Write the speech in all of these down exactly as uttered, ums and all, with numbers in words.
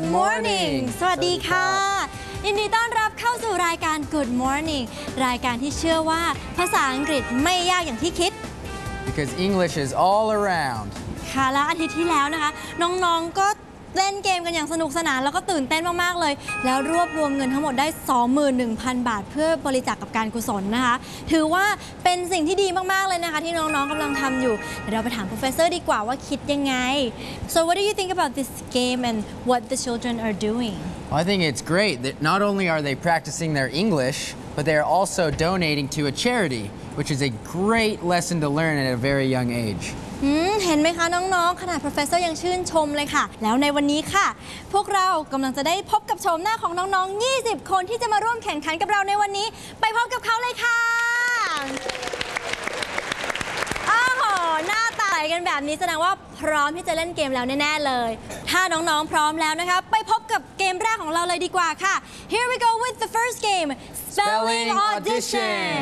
morning สวัสดีค่ะยินดีต้อนรับเข้าสู่รายการ Good Morning รายการที่เชื่อว่าภาษาอังกฤษไม่ยากอย่างที่คิด Because English is all around ค่ะและอาทิตย์ที่แล้วนะคะน้องๆก็เล่นเกมกันอย่างสนุกสนานแล้วก็ตื่นเต้นมากๆเลยแล้วรวบรวมเงินทั้งหมดได้ สองหมื่นหนึ่งพัน บาทเพื่อบริจาค ก, กับการกุศลนะคะถือว่าเป็นสิ่งที่ดีมากๆเลยนะคะที่น้องๆกำลังทำอยู่เดี๋ยวเราไปถาม professor ดีกว่าว่าคิดยังไง So what do you think about this game and what the children are doing? Well, I think it's great that not only are they practicing their English, but they are also donating to a charity, which is a great lesson to learn at a very young age. เห็นไหมคะน้องๆขนาด professor ยังชื่นชมเลยค่ะแล้วในวันนี้ค่ะพวกเรากำลังจะได้พบกับโฉมหน้าของน้องๆยี่สิบคนที่จะมาร่วมแข่งขันกับเราในวันนี้ไปพบกับเขาเลยค่ะอ้าวหน้าตากันแบบนี้แสดงว่าพร้อมที่จะเล่นเกมแล้วแน่ๆเลยถ้าน้องๆพร้อมแล้วนะคะไปพบกับเกมแรกของเราเลยดีกว่าค่ะ Here we go with the first game Spelling Audition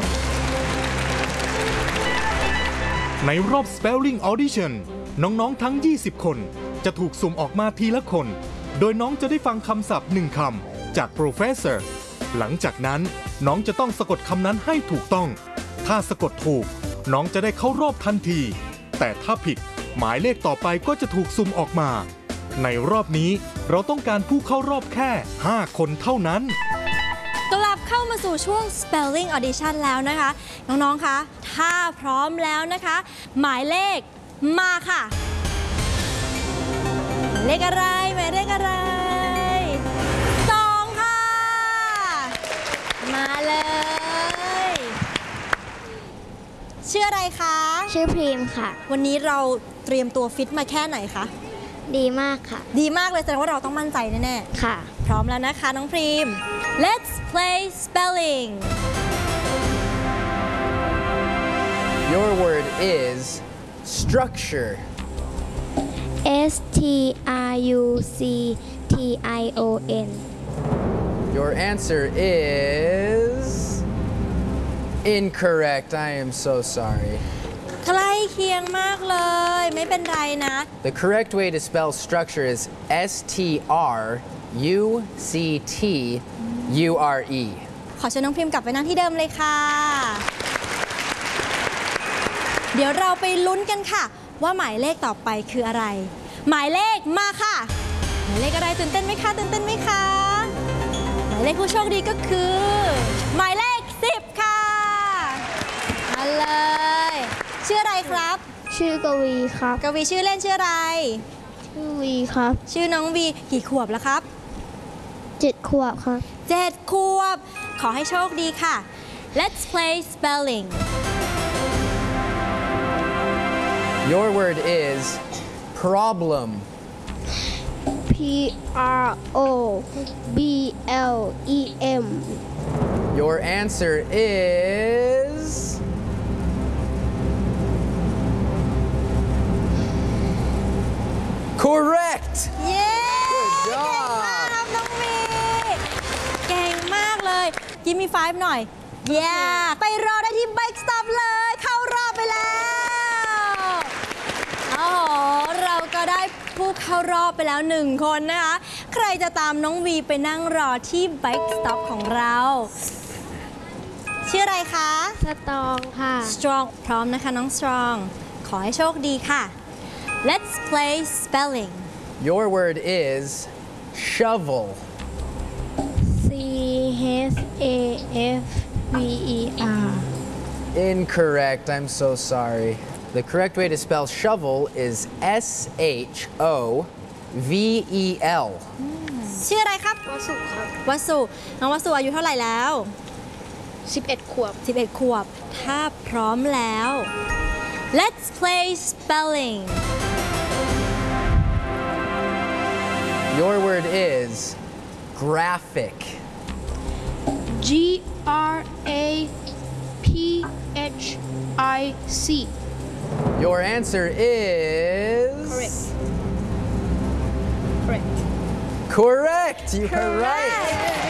ในรอบ Spelling Audition น้องๆทั้งยี่สิบคนจะถูกสุ่มออกมาทีละคนโดยน้องจะได้ฟังคำศัพท์หนึ่งคำจาก Professor หลังจากนั้นน้องจะต้องสะกดคำนั้นให้ถูกต้องถ้าสะกดถูกน้องจะได้เข้ารอบทันทีแต่ถ้าผิดหมายเลขต่อไปก็จะถูกสุ่มออกมาในรอบนี้เราต้องการผู้เข้ารอบแค่ห้าคนเท่านั้นกลับเข้ามาสู่ช่วง Spelling Audition แล้วนะคะน้องๆคะถ้าพร้อมแล้วนะคะหมายเลขมาค่ะหมายเลขอะไรหมายเลขอะไรสองค่ะมาเลยชื่ออะไรคะชื่อพรีมค่ะวันนี้เราเตรียมตัวฟิตมาแค่ไหนคะดีมากค่ะดีมากเลยแสดงว่าเราต้องมั่นใจแน่ๆค่ะพร้อมแล้วนะคะน้องพรีม Let's play spelling Your word is structure S T R U C T I O N Your answer is incorrect I am so sorry ใกล้เคียงมากเลยไม่เป็นไรนะ The correct way to spell structure is S T R U C T U R E ขอเชิญน้องพิมพ์กลับไปนั่งที่เดิมเลยค่ะเดี๋ยวเราไปลุ้นกันค่ะว่าหมายเลขต่อไปคืออะไรหมายเลขมาค่ะหมายเลขอะไรตื่นเต้นไหมคะตื่นเต้นไหมคะหมายเลขผู้โชคดีก็คือหมายเลขสิบค่ะมาเลยชื่ออะไรครับชื่อกวีครับกวีชื่อเล่นชื่ออะไรชื่อวีครับชื่อน้องวีกี่ขวบแล้วครับเจ็ดขวบครับเจ็ดขวบขอให้โชคดีค่ะ Let's play spelling Your word is problem P R O B L E M Your answer is correct เย้เก่งมากครับน้องมีเก่งมากเลยกิมมี่ไฟฟ์หน่อยเย้ไปรอได้ที่ Bike Stop เลยเข้ารอบไปแล้วโอ้โหเราก็ได้ผู้เข้ารอบไปแล้วหนึ่งคนนะคะใครจะตามน้องวีไปนั่งรอที่ Bike Stop ของเราชื่ออะไรคะสตรองค่ะ Strong พร้อมนะคะน้อง Strong ขอให้โชคดีค่ะLet's play spelling. Your word is shovel. C H A F V E R. Incorrect. I'm so sorry. The correct way to spell shovel is S H O V E L. ชื่ออะไรครับวสุครับวสุน้องวสุอายุเท่าไหร่แล้วสิบเอ็ดขวบสิบเอ็ดขวบถ้าพร้อมแล้ว Let's play spelling. Your word is graphic. G R A P H I C. Your answer is correct. Correct. Correct. You are right.